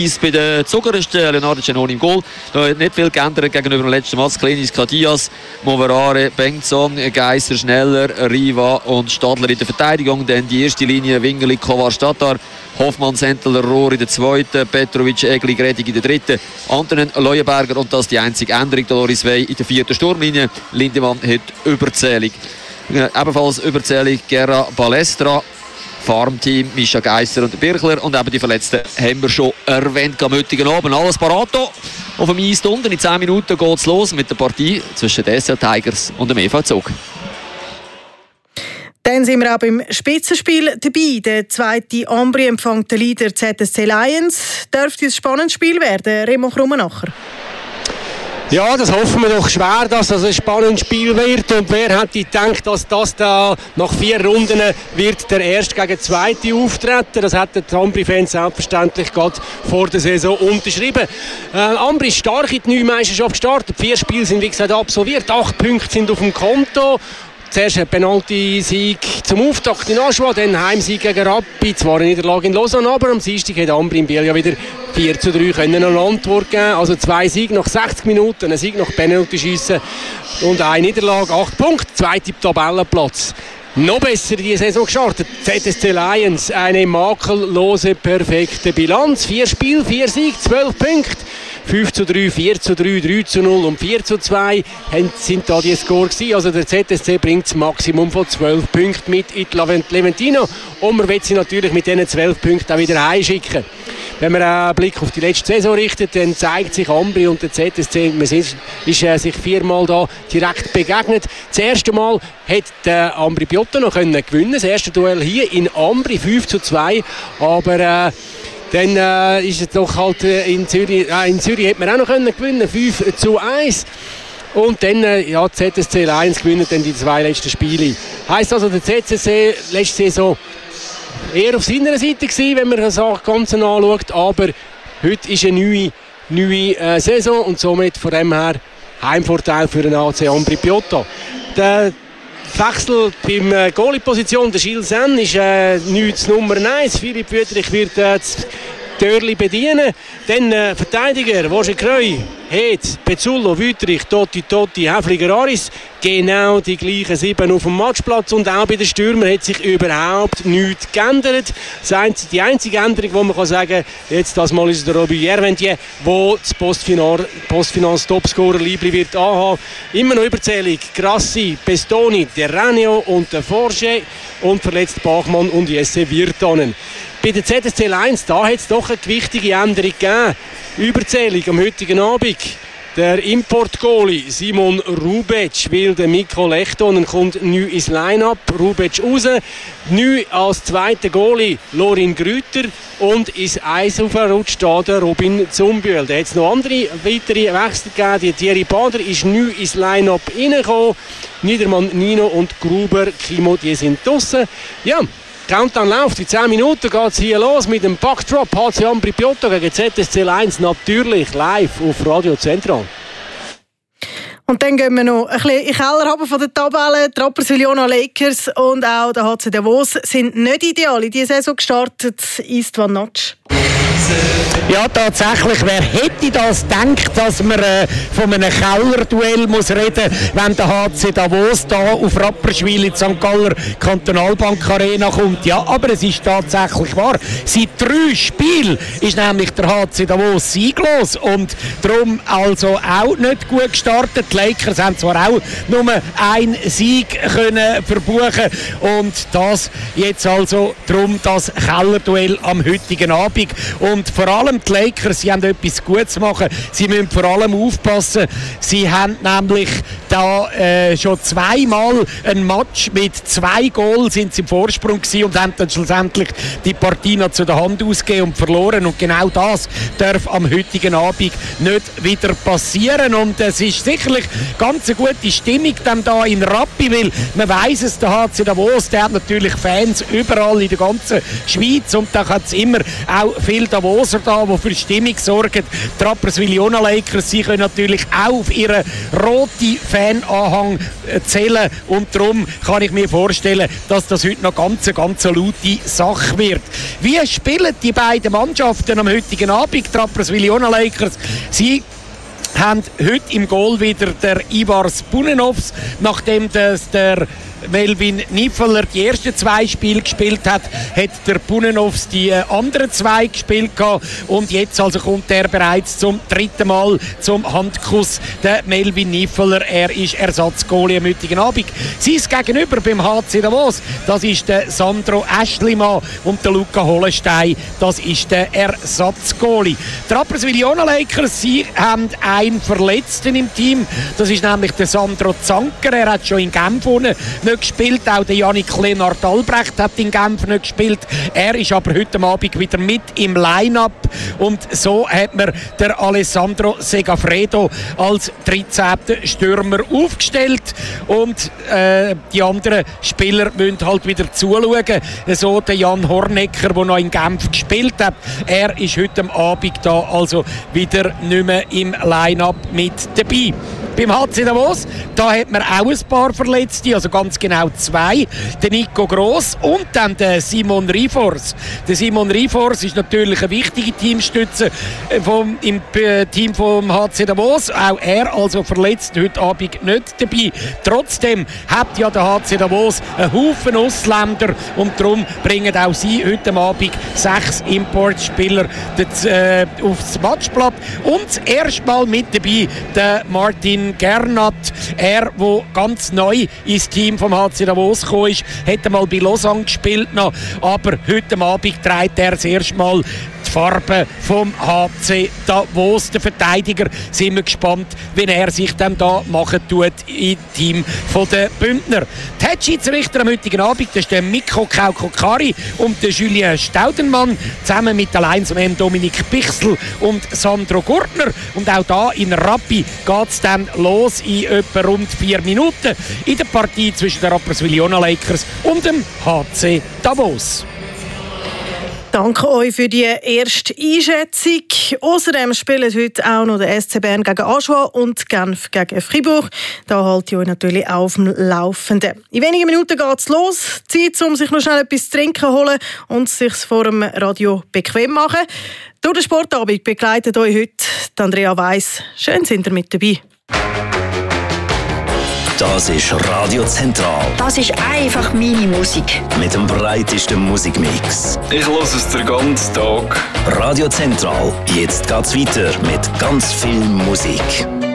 Bei den Zucker ist Leonardo Cenoni im Goal. Da hat nicht viel geändert gegenüber dem letzten Match. Klinis, Kadias, Moverare, Bengtson, Geisser, Schneller, Riva und Stadler in der Verteidigung. Dann die erste Linie Wingeli, Kovar, Statar, Hoffmann, Sentler, Rohr in der zweiten, Petrovic, Egli, Gredig in der dritten, Antonen, Leuenberger und das die einzige Änderung. Loris Wey in der vierten Sturmlinie. Lindemann hat Überzählung. Ebenfalls Überzählung Guerra Balestra. Farmteam, Mischa Geisser und Birchler und eben die Verletzten haben wir schon erwähnt am heutigen Abend. Alles parat auf dem Eis unten. In 10 Minuten geht es los mit der Partie zwischen den SC Tigers und dem EV Zug. Dann sind wir auch beim Spitzenspiel dabei. Der zweite Ambri empfängt den Leader ZSC Lions. Dürfte ein spannendes Spiel werden, Remo Krummenacher? Ja, das hoffen wir doch schwer, dass das ein spannendes Spiel wird. Und wer hätte gedacht, dass das da nach 4 Runden wird der Erste gegen Zweite auftreten. Das hätten die Ambri-Fans selbstverständlich gerade vor der Saison unterschrieben. Ambri ist stark in die neue Meisterschaft gestartet. 4 Spiele sind wie gesagt absolviert. 8 Punkte sind auf dem Konto. Zuerst ein Penalty-Sieg zum Auftakt in Aschua, dann Heimsieg gegen Rappi, zwar eine Niederlage in Lausanne, aber am Dienstag hat Ambri in Biel ja wieder 4:3 eine Antwort geben. Also 2 Siege nach 60 Minuten, ein Sieg nach Penalty-Schiessen und eine Niederlage, 8 Punkte, 2. Tabellenplatz. Noch besser in die Saison gestartet. ZSC Lions, eine makellose, perfekte Bilanz. 4 Spiele, 4 Siege, 12 Punkte. 5:3, 4:3, 3:0 und 4:2 sind da die Score gewesen. Also der ZSC bringt das Maximum von 12 Punkten mit in die Leventino. Und man will sie natürlich mit diesen 12 Punkten auch wieder heimschicken. Wenn man einen Blick auf die letzte Saison richtet, dann zeigt sich Ambri und der ZSC, man ist sich 4-mal da direkt begegnet. Das erste Mal hat der Ambri Piotta noch gewinnen. Das erste Duell hier in Ambri 5:2. Aber dann ist es doch halt in Zürich hat man auch noch gewinnen, 5:1. Und dann, ZSC Lions gewinnt dann die 2 letzten Spiele. Heisst also, der ZSC letzte Saison eher auf seiner Seite gewesen, wenn man das Ganze anschaut. Aber heute ist eine neue Saison und somit von dem her Heimvorteil für den AC Ambri Piotta. Der Wechsel beim Goalie-Position, der Gilles Sen ist nichts Nummer 1. Philipp Wüttrich wird das Törli bedienen. Dann Verteidiger, Roger Kreu, Hed, Pezzullo, Wüttrich, Totti, Häfliger, Aris. Genau die gleichen 7 auf dem Matchplatz. Und auch bei den Stürmern hat sich überhaupt nichts geändert. Die einzige Änderung, die man kann sagen kann, jetzt das Mal ist der Robbie Jerventier, der das Postfinanz-Topscorer Liebli wird anhaben. Immer noch Überzählung. Grassi, Pestoni, Terraneo und der Forge und verletzt Bachmann und Jesse Virtanen. Bei der ZSC Lions, da hat es doch eine gewichtige Änderung gegeben. Überzählung am heutigen Abend. Der Import-Goalie Simon Rubec will den Mikko Lechtonen kommt neu ins Line-Up. Rubec raus. Neu als zweiter Goalie Lorin Grüter und ins Eis aufgerutscht der Robin Zumbühl. Da hat es noch andere weitere Wechsel gegeben. Die Thierry Bader ist neu ins Line-Up reingekommen. Niedermann Nino und Gruber Kimo, die sind draussen. Ja, Countdown läuft, in 10 Minuten geht es hier los mit dem Backdrop. HC Ambri Piotta gegen ZSC Lions, natürlich live auf Radio Zentral. Und dann gehen wir noch ein bisschen in den Keller runter von der Tabelle. Die Rapperswil Jona Lakers und auch der HC Davos sind nicht ideal in diese Saison gestartet. Istvan Natsch. Ja, tatsächlich. Wer hätte das gedacht, dass man von einem Kellerduell muss reden, wenn der HC Davos da auf Rapperswil in die St. Galler Kantonalbank Arena kommt? Ja, aber es ist tatsächlich wahr. Seit 3 Spielen ist nämlich der HC Davos sieglos und darum also auch nicht gut gestartet. Die Lakers haben zwar auch nur einen Sieg können verbuchen und das jetzt also darum das Kellerduell am heutigen Abend. Und vor allem die Lakers, sie haben etwas Gutes zu machen. Sie müssen vor allem aufpassen. Sie haben nämlich da schon 2-mal ein Match mit 2 Goals sind sie im Vorsprung gewesen und haben dann schlussendlich die Partie noch zu der Hand ausgegeben und verloren. Und genau das darf am heutigen Abend nicht wieder passieren. Und es ist sicherlich ganz eine gute Stimmung dann da in Rappi, weil man weiss es, der HC Davos, der hat natürlich Fans überall in der ganzen Schweiz und da hat es immer auch viel Davos Davoser da, die für Stimmung sorgen. Die Rapperswil-Jona Lakers, sie können natürlich auch auf ihren roten Fananhang zählen und darum kann ich mir vorstellen, dass das heute noch ganz eine laute Sache wird. Wie spielen die beiden Mannschaften am heutigen Abend? Die Rapperswil-Jona Lakers, sie haben heute im Goal wieder der Ivars Bunenovs, nachdem der Melvin Niffeler die ersten 2 Spiele gespielt hat, hat der Bunenovs die anderen 2 gespielt gehabt. Und jetzt also kommt er bereits zum 3. Mal zum Handkuss. Der Melvin Niffeler, er ist Ersatzgoalie am heutigen Abend. Sein Gegenüber beim HC Davos, das ist der Sandro Aeschlimann und der Luca Hollenstein, das ist der Ersatzgoalie. Die Rapperswil-Jona Lakers, sie haben einen Verletzten im Team, das ist nämlich der Sandro Zanker, er hat schon in Genf nicht gespielt, auch der Janik Lennart Albrecht hat in Genf nicht gespielt, er ist aber heute Abend wieder mit im Line-Up und so hat man der Alessandro Segafredo als 13. Stürmer aufgestellt und die anderen Spieler müssen halt wieder zuschauen, so der Jan Hornecker, der noch in Genf gespielt hat, er ist heute Abend da also wieder nicht mehr im Line-Up mit dabei. Beim HC Davos, da hat man auch ein paar Verletzte, also ganz genau 2. Der Nico Gross und dann der Simon Rifors. Der Simon Rifors ist natürlich eine wichtige Teamstütze im Team vom HC Davos. Auch er also verletzt heute Abend nicht dabei. Trotzdem hat ja der HC Davos einen Haufen Ausländer und darum bringen auch sie heute Abend 6 Importspieler aufs Matchblatt. Und das erste Mal mit dabei der Martin Gernat, er, der ganz neu ins Team vom HC Davos gekommen ist, hat mal bei Lausanne gespielt noch, aber heute Abend trägt er das erste Mal die Farbe vom HC Davos. Der Verteidiger, sind wir gespannt, wenn er sich dann da machen tut im Team der Bündner. Die Head-Schiedsrichter am heutigen Abend, das ist der Mikko Kaukokari und der Julien Staudenmann, zusammen mit der Linesman Dominik Bichsel und Sandro Gurtner. Und auch da in Rappi geht es dann los in etwa rund 4 Minuten in der Partie zwischen den Rapperswil-Jona Lakers und dem HC Davos. Danke euch für die erste Einschätzung. Außerdem spielen heute auch noch der SC Bern gegen Aschua und Genf gegen Fribourg. Da halte ich euch natürlich auf dem Laufenden. In wenigen Minuten geht es los. Zeit, um sich noch schnell etwas zu trinken holen und sich vor dem Radio bequem machen. Durch den Sportabend begleitet euch heute Andrea Weiss. Schön sind ihr mit dabei. Das ist Radio Zentral. Das ist einfach meine Musik. Mit dem breitesten Musikmix. Ich höre es den ganzen Tag. Radio Zentral. Jetzt geht's weiter mit ganz viel Musik.